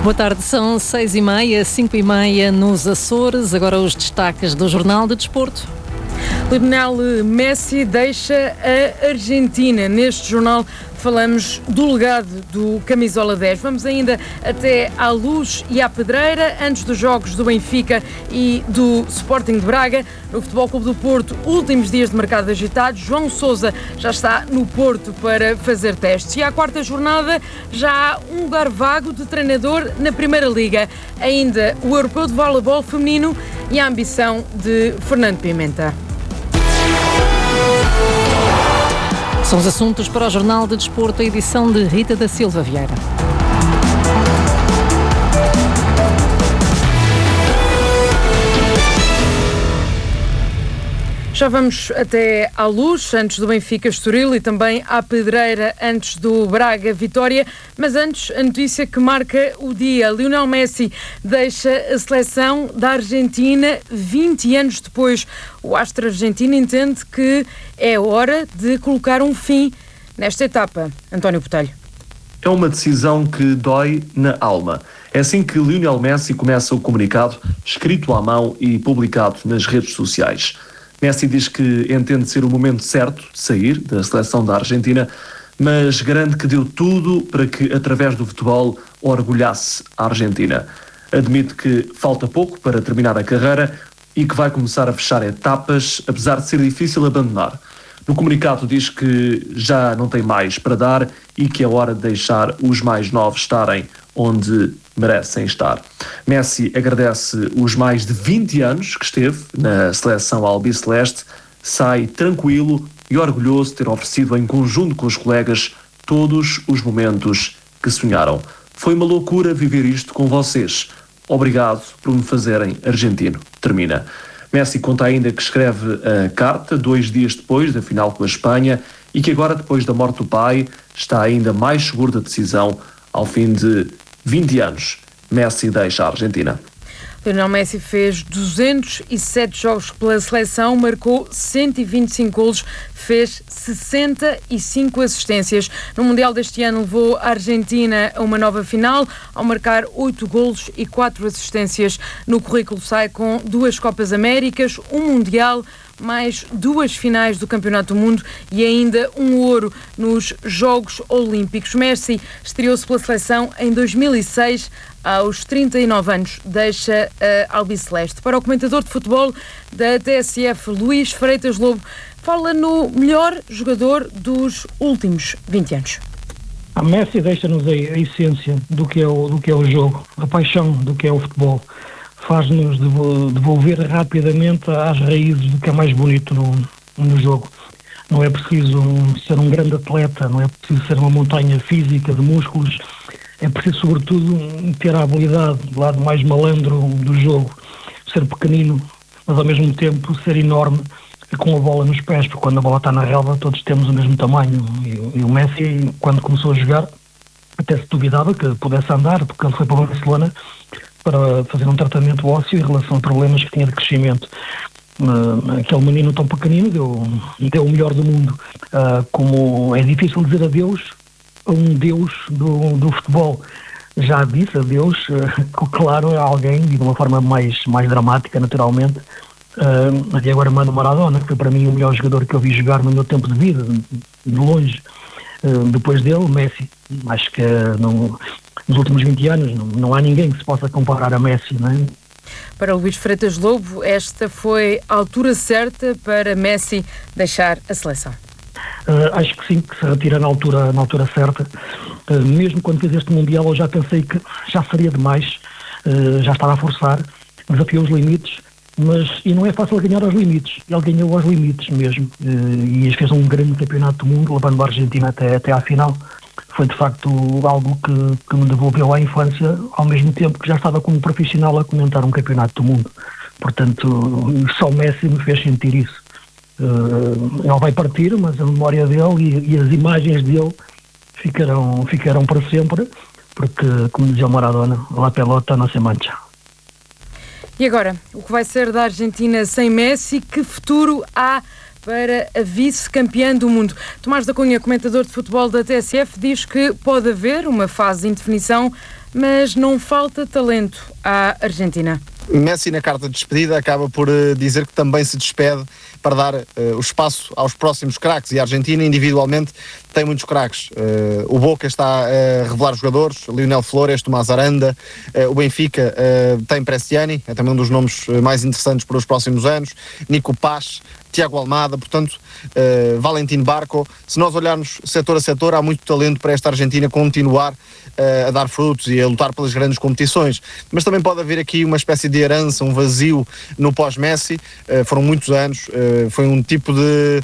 Boa tarde, são 6h30, 5h30 nos Açores. Agora os destaques do Jornal de Desporto. Lionel Messi deixa a Argentina. Neste jornal falamos do legado do camisola 10. Vamos ainda até à Luz e à Pedreira, antes dos jogos do Benfica e do Sporting de Braga. No Futebol Clube do Porto, últimos dias de mercado agitado. João Sousa já está no Porto para fazer testes. E à quarta jornada já há um lugar vago de treinador na Primeira Liga. Ainda o Europeu de Voleibol Feminino e a ambição de Fernando Pimenta. São os assuntos para o Jornal de Desporto, a edição de Rita da Silva Vieira. Já vamos até à Luz, antes do Benfica Estoril, e também à Pedreira, antes do Braga Vitória. Mas antes, a notícia que marca o dia. Lionel Messi deixa a seleção da Argentina 20 anos depois. O astro argentino entende que é hora de colocar um fim nesta etapa. António Botelho. É uma decisão que dói na alma. É assim que Lionel Messi começa o comunicado, escrito à mão e publicado nas redes sociais. Messi diz que entende ser o momento certo de sair da seleção da Argentina, mas garante que deu tudo para que, através do futebol, orgulhasse a Argentina. Admite que falta pouco para terminar a carreira e que vai começar a fechar etapas, apesar de ser difícil abandonar. No comunicado diz que já não tem mais para dar e que é hora de deixar os mais novos estarem onde merecem estar. Messi agradece os mais de 20 anos que esteve na seleção albiceleste, sai tranquilo e orgulhoso de ter oferecido em conjunto com os colegas todos os momentos que sonharam. Foi uma loucura viver isto com vocês. Obrigado por me fazerem argentino. Termina. Messi conta ainda que escreve a carta 2 dias depois da final com a Espanha e que agora, depois da morte do pai, está ainda mais seguro da decisão. Ao fim de 20 anos, Messi deixa a Argentina. Lionel Messi fez 207 jogos pela seleção, marcou 125 golos, fez 65 assistências. No Mundial deste ano levou a Argentina a uma nova final, ao marcar 8 golos e 4 assistências. No currículo sai com 2 Copas Américas, um Mundial, mais 2 finais do Campeonato do Mundo e ainda um ouro nos Jogos Olímpicos. Messi estreou-se pela seleção em 2006, aos 39 anos, deixa a albiceleste. Para o comentador de futebol da TSF, Luís Freitas Lobo, fala no melhor jogador dos últimos 20 anos. A Messi deixa-nos a essência do que é o jogo, a paixão do que é o futebol. Faz-nos devolver rapidamente às raízes do que é mais bonito no jogo. Não é preciso ser um grande atleta, não é preciso ser uma montanha física de músculos, é preciso sobretudo ter a habilidade do lado mais malandro do jogo, ser pequenino, mas ao mesmo tempo ser enorme e com a bola nos pés, porque quando a bola está na relva todos temos o mesmo tamanho. E o Messi, quando começou a jogar, até se duvidava que pudesse andar, porque ele foi para o Barcelona para fazer um tratamento ósseo em relação a problemas que tinha de crescimento. Aquele menino tão pequenino deu o melhor do mundo. Como é difícil dizer adeus a um deus do futebol. Já disse adeus, claro, a alguém, de uma forma mais dramática, naturalmente, a Diego Armando Maradona, que foi para mim o melhor jogador que eu vi jogar no meu tempo de vida, de longe. Depois dele, Messi. Acho que nos últimos 20 anos não há ninguém que se possa comparar a Messi, não é? Para o Luís Freitas Lobo, esta foi a altura certa para Messi deixar a seleção. Acho que sim, que se retira na altura certa. Mesmo quando fez este Mundial, eu já pensei que já seria demais, já estava a forçar, desafiou os limites, e não é fácil ganhar aos limites. Ele ganhou aos limites mesmo, e fez um grande campeonato do mundo, levando a Argentina até à final. Foi de facto algo que me devolveu à infância, ao mesmo tempo que já estava como profissional a comentar um campeonato do mundo. Portanto, só o Messi me fez sentir isso. Ele vai partir, mas a memória dele e as imagens dele ficarão para sempre, porque, como dizia o Maradona, la pelota no se mancha. E agora, o que vai ser da Argentina sem Messi? Que futuro há para a vice-campeã do mundo? Tomás da Cunha, comentador de futebol da TSF, diz que pode haver uma fase de indefinição mas não falta talento à Argentina. Messi, na carta de despedida, acaba por dizer que também se despede para dar o espaço aos próximos craques, e a Argentina individualmente tem muitos craques. O Boca está a revelar jogadores, Lionel Flores, Tomás Aranda, o Benfica tem Prestiani, é também um dos nomes mais interessantes para os próximos anos, Nico Paz, Tiago Almada, portanto, Valentim Barco. Se nós olharmos setor a setor, há muito talento para esta Argentina continuar a dar frutos e a lutar pelas grandes competições. Mas também pode haver aqui uma espécie de herança, um vazio no pós-Messi. Foram muitos anos, foi um tipo de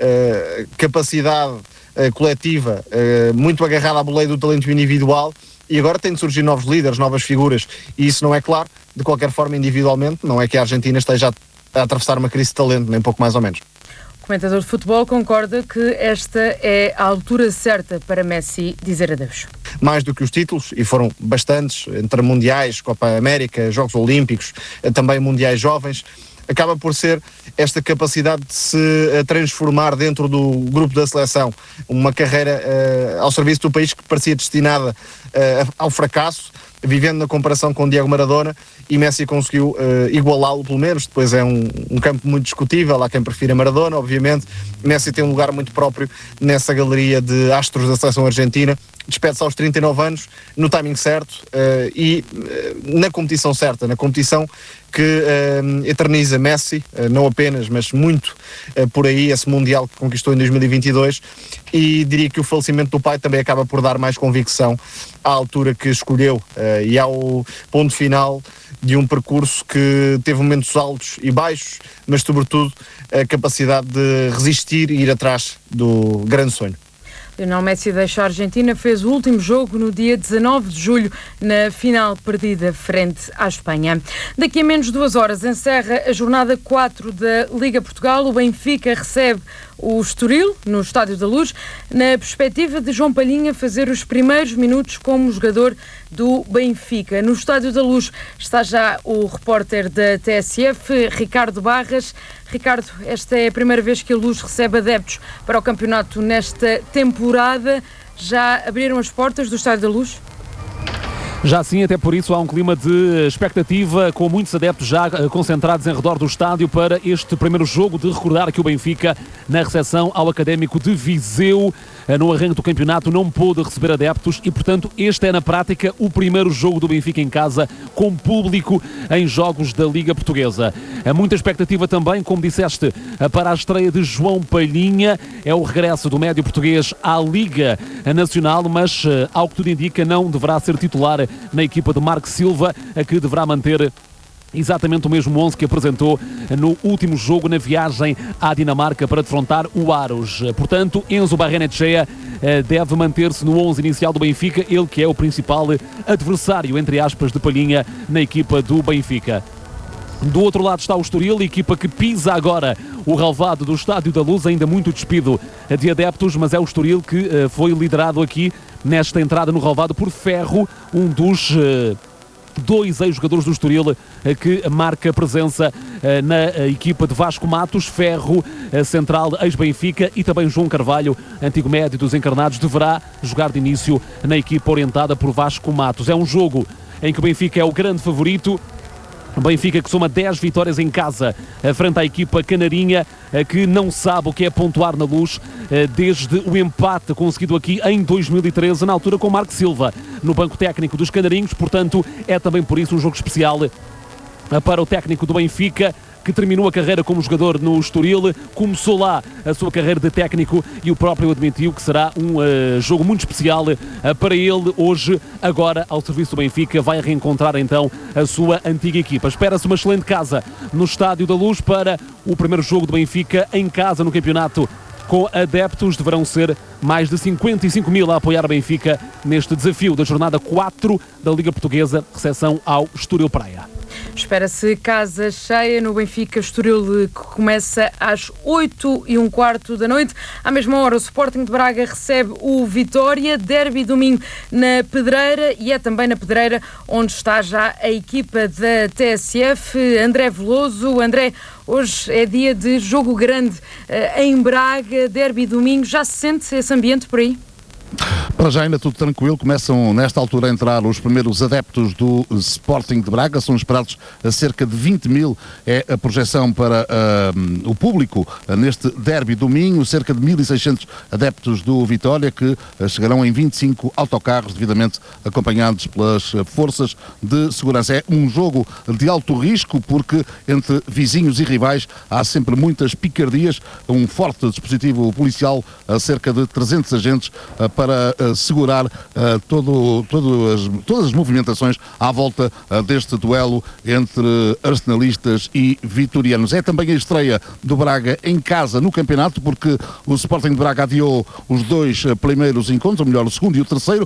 capacidade coletiva muito agarrada à boleia do talento individual, e agora tem de surgir novos líderes, novas figuras, e isso não é claro. De qualquer forma, individualmente, não é que a Argentina esteja a atravessar uma crise de talento, nem pouco mais ou menos. O comentador de futebol concorda que esta é a altura certa para Messi dizer adeus. Mais do que os títulos, e foram bastantes, entre mundiais, Copa América, Jogos Olímpicos, também mundiais jovens, acaba por ser esta capacidade de se transformar dentro do grupo da seleção, uma carreira ao serviço do país que parecia destinada ao fracasso, vivendo na comparação com Diego Maradona, e Messi conseguiu igualá-lo, pelo menos. Depois é um campo muito discutível, há quem prefira Maradona, obviamente. Messi tem um lugar muito próprio nessa galeria de astros da seleção argentina. Despede-se aos 39 anos, no timing certo e na competição certa, na competição que eterniza Messi, não apenas, mas muito por aí, esse Mundial que conquistou em 2022, e diria que o falecimento do pai também acaba por dar mais convicção à altura que escolheu e ao ponto final de um percurso que teve momentos altos e baixos, mas sobretudo a capacidade de resistir e ir atrás do grande sonho. Lionel Messi deixa a Argentina, fez o último jogo no dia 19 de julho, na final perdida frente à Espanha. Daqui a menos de 2 horas encerra a jornada 4 da Liga Portugal. O Benfica recebe o Estoril, no Estádio da Luz, na perspectiva de João Palhinha fazer os primeiros minutos como jogador do Benfica. No Estádio da Luz está já o repórter da TSF, Ricardo Barras. Ricardo, esta é a primeira vez que a Luz recebe adeptos para o campeonato nesta temporada. Já abriram as portas do Estádio da Luz? Já sim, até por isso há um clima de expectativa, com muitos adeptos já concentrados em redor do estádio para este primeiro jogo. De recordar que o Benfica, na recepção ao Académico de Viseu, no arranque do campeonato, não pôde receber adeptos e, portanto, este é na prática o primeiro jogo do Benfica em casa com público em jogos da Liga Portuguesa. Há muita expectativa também, como disseste, para a estreia de João Palhinha. É o regresso do médio português à Liga Nacional, mas, ao que tudo indica, não deverá ser titular na equipa de Marco Silva, a que deverá manter exatamente o mesmo 11 que apresentou no último jogo na viagem à Dinamarca para defrontar o Aros. Portanto, Enzo Barrenetxea deve manter-se no 11 inicial do Benfica, ele que é o principal adversário, entre aspas, de Palhinha na equipa do Benfica. Do outro lado está o Estoril, equipa que pisa agora o relvado do Estádio da Luz, ainda muito despido de adeptos, mas é o Estoril que foi liderado aqui nesta entrada no relvado por Ferro, um dos 2 ex-jogadores do Estoril que marca presença na equipa de Vasco Matos. Ferro, central ex-Benfica, e também João Carvalho, antigo médio dos Encarnados, deverá jogar de início na equipa orientada por Vasco Matos. É um jogo em que o Benfica é o grande favorito. O Benfica que soma 10 vitórias em casa frente à equipa canarinha, que não sabe o que é pontuar na Luz desde o empate conseguido aqui em 2013, na altura com Marco Silva no banco técnico dos canarinhos. Portanto, é também por isso um jogo especial para o técnico do Benfica, que terminou a carreira como jogador no Estoril, começou lá a sua carreira de técnico e o próprio admitiu que será um jogo muito especial para ele hoje. Agora, ao serviço do Benfica, vai reencontrar então a sua antiga equipa. Espera-se uma excelente casa no Estádio da Luz para o primeiro jogo do Benfica em casa no campeonato. Com adeptos, deverão ser mais de 55 mil a apoiar o Benfica neste desafio da jornada 4 da Liga Portuguesa, recepção ao Estoril Praia. Espera-se casa cheia no Benfica Estoril, que começa às 8h15 da noite. À mesma hora, o Sporting de Braga recebe o Vitória, derby domingo na Pedreira, e é também na Pedreira onde está já a equipa da TSF. André Veloso. André, hoje é dia de jogo grande em Braga, derby domingo. Já se sente esse ambiente por aí? Para já ainda tudo tranquilo, começam nesta altura a entrar os primeiros adeptos do Sporting de Braga, são esperados a cerca de 20 mil, é a projeção para o público neste derby do Minho, cerca de 1.600 adeptos do Vitória que chegarão em 25 autocarros devidamente acompanhados pelas forças de segurança. É um jogo de alto risco porque entre vizinhos e rivais há sempre muitas picardias, um forte dispositivo policial, cerca de 300 agentes para segurar todas as movimentações à volta deste duelo entre arsenalistas e vitorianos. É também a estreia do Braga em casa no campeonato, porque o Sporting de Braga adiou os dois primeiros encontros, ou melhor, o segundo e o terceiro.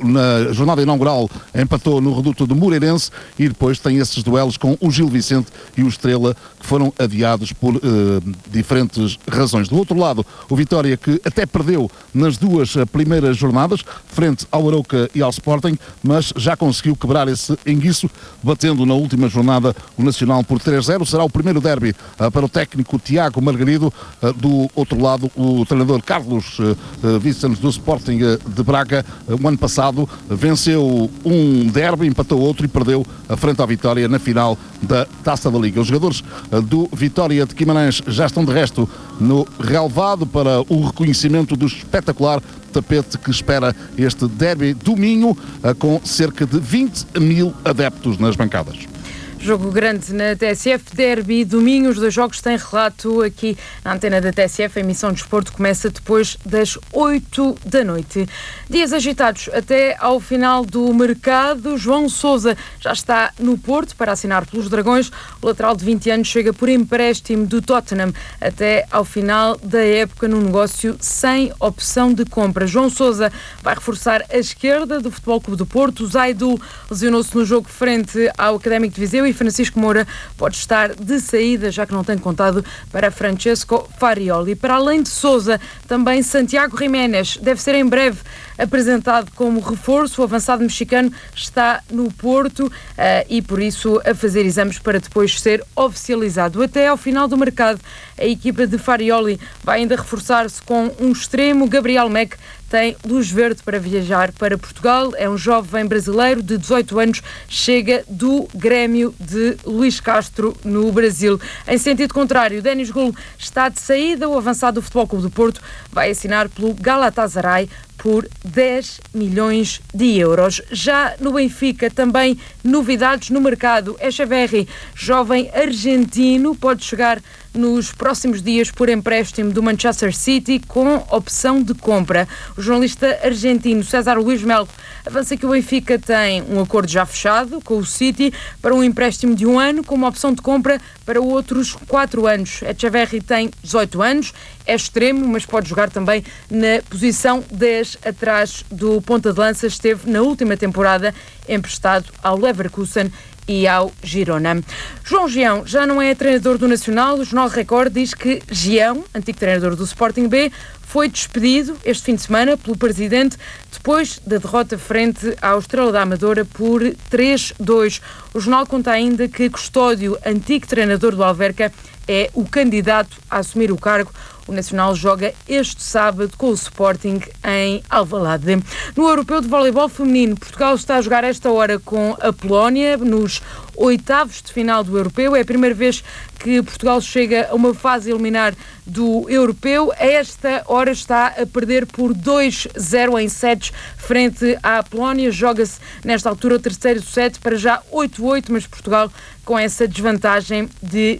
Na jornada inaugural empatou no reduto do Moreirense e depois tem esses duelos com o Gil Vicente e o Estrela, que foram adiados por diferentes razões. Do outro lado, o Vitória, que até perdeu nas duas primeiras jornadas, frente ao Arouca e ao Sporting, mas já conseguiu quebrar esse enguiço, batendo na última jornada o Nacional por 3-0. Será o primeiro derby para o técnico Tiago Margarido. Do outro lado, o treinador Carlos Vicens do Sporting de Braga, o ano passado venceu um derby, empatou outro e perdeu a frente ao Vitória na final da Taça da Liga. Os jogadores do Vitória de Guimarães já estão de resto no relvado para o reconhecimento do espetacular tapete que espera este derby do Minho, com cerca de 20 mil adeptos nas bancadas. Jogo grande na TSF, derby do Minho. Os dois jogos têm relato aqui na antena da TSF. A emissão de desporto começa depois das 8 da noite. Dias agitados até ao final do mercado. João Sousa já está no Porto para assinar pelos Dragões. O lateral de 20 anos chega por empréstimo do Tottenham até ao final da época, num negócio sem opção de compra. João Sousa vai reforçar a esquerda do Futebol Clube do Porto. O Zaidu lesionou-se no jogo frente ao Académico de Viseu e Francisco Moura pode estar de saída, já que não tem contado para Francesco Farioli. Para além de Sousa, também Santiago Jiménez deve ser em breve apresentado como reforço. O avançado mexicano está no Porto e, por isso, a fazer exames para depois ser oficializado. Até ao final do mercado, a equipa de Farioli vai ainda reforçar-se com um extremo. Gabriel Meck tem luz verde para viajar para Portugal. É um jovem brasileiro de 18 anos, chega do Grêmio de Luís Castro, no Brasil. Em sentido contrário, Denis Gol está de saída. O avançado do Futebol Clube do Porto vai assinar pelo Galatasaray por 10 milhões de euros. Já no Benfica, também novidades no mercado. Echeverri, jovem argentino, pode chegar nos próximos dias por empréstimo do Manchester City com opção de compra. O jornalista argentino César Luís Melo avança que o Benfica tem um acordo já fechado com o City para um empréstimo de 1 ano com uma opção de compra para outros 4 anos. Echeverri tem 18 anos, é extremo, mas pode jogar também na posição 10 atrás do ponta de lança. Esteve na última temporada emprestado ao Leverkusen e ao Girona. João Gião já não é treinador do Nacional. O Jornal Record diz que Gião, antigo treinador do Sporting B, foi despedido este fim de semana pelo presidente depois da derrota frente ao Estrela da Amadora por 3-2. O jornal conta ainda que Custódio, antigo treinador do Alverca, é o candidato a assumir o cargo. O Nacional joga este sábado com o Sporting em Alvalade. No Europeu de Voleibol Feminino, Portugal está a jogar esta hora com a Polónia nos oitavos de final do Europeu. É a primeira vez que Portugal chega a uma fase eliminar do Europeu. A esta hora está a perder por 2-0 em sets frente à Polónia. Joga-se nesta altura o terceiro set, para já 8-8, mas Portugal com essa desvantagem de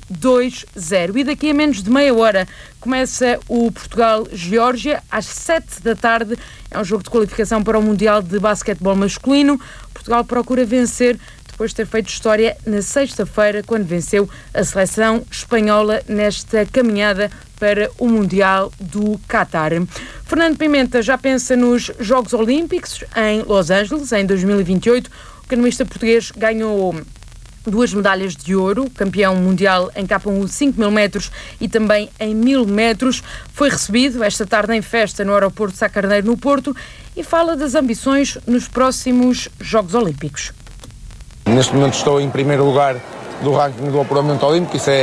2-0. E daqui a menos de meia hora começa o Portugal-Geórgia às 7 da tarde. É um jogo de qualificação para o Mundial de Basquetebol Masculino. Portugal procura vencer depois de ter feito história na sexta-feira, quando venceu a seleção espanhola nesta caminhada para o Mundial do Qatar. Fernando Pimenta já pensa nos Jogos Olímpicos em Los Angeles, em 2028. O canoista português ganhou 2 medalhas de ouro, campeão mundial em K1 5.000 metros e também em 1.000 metros. Foi recebido esta tarde em festa no aeroporto de Sá Carneiro, no Porto, e fala das ambições nos próximos Jogos Olímpicos. Neste momento estou em primeiro lugar do ranking do apuramento olímpico. Isso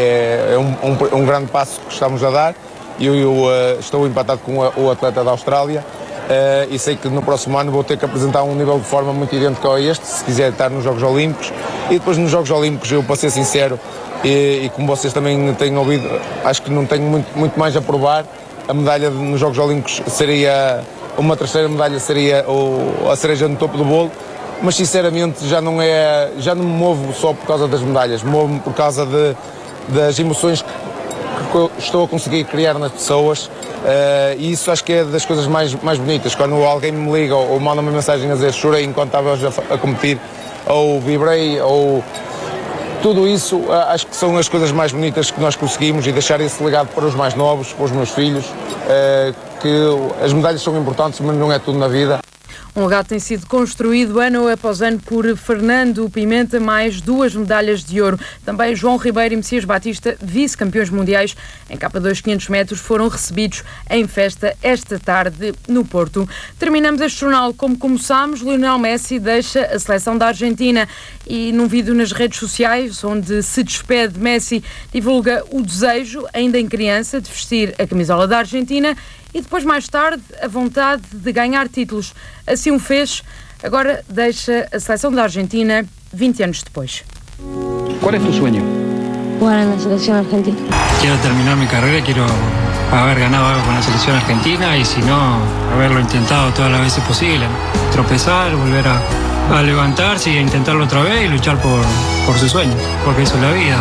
é um grande passo que estamos a dar. Eu estou empatado com o atleta da Austrália e sei que no próximo ano vou ter que apresentar um nível de forma muito idêntico a este, se quiser estar nos Jogos Olímpicos. E depois nos Jogos Olímpicos, eu, para ser sincero, e como vocês também têm ouvido, acho que não tenho muito mais a provar. A medalha nos Jogos Olímpicos seria, uma terceira medalha seria a cereja no topo do bolo, mas sinceramente já não me movo só por causa das medalhas, movo-me por causa das emoções que estou a conseguir criar nas pessoas, e isso acho que é das coisas mais bonitas. Quando alguém me liga ou manda uma mensagem a dizer chorei enquanto estava a competir, ou vibrei, ou tudo isso, acho que são as coisas mais bonitas que nós conseguimos, e deixar esse legado para os mais novos, para os meus filhos, que as medalhas são importantes, mas não é tudo na vida. Um legado tem sido construído ano após ano por Fernando Pimenta, mais 2 medalhas de ouro. Também João Ribeiro e Messias Batista, vice-campeões mundiais em K2 500 metros, foram recebidos em festa esta tarde no Porto. Terminamos este jornal como começámos. Lionel Messi deixa a seleção da Argentina e num vídeo nas redes sociais, onde se despede, Messi divulga o desejo, ainda em criança, de vestir a camisola da Argentina e depois, mais tarde, a vontade de ganhar títulos. Assim o fez, agora deixa a seleção da Argentina 20 anos depois. ¿Cuál es tu sueño? Jugar en la selección argentina. Quiero terminar mi carrera, quiero haber ganado algo con la selección argentina y si no, haberlo intentado todas las veces posibles. Tropezar, volver a levantarse y a intentarlo otra vez y luchar por sus sueños, porque eso es la vida.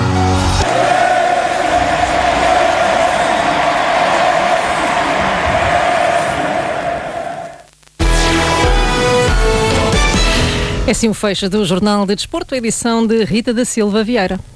É assim o fecho do Jornal de Desporto, edição de Rita da Silva Vieira.